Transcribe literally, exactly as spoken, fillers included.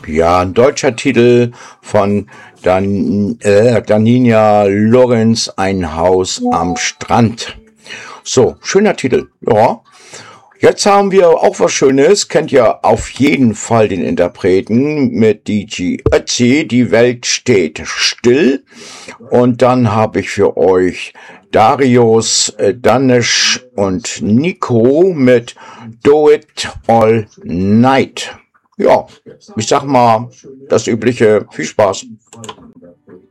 Ja, ein deutscher Titel von Dan, äh, Daninia Lorenz, Ein Haus am Strand. So, schöner Titel. Ja. Jetzt haben wir auch was Schönes. Kennt ihr auf jeden Fall den Interpreten mit D J Ötzi. Die Welt steht still. Und dann habe ich für euch Darius, äh, Danish und Nico mit Do It All Night. Ja, ich sag mal das Übliche. Viel Spaß.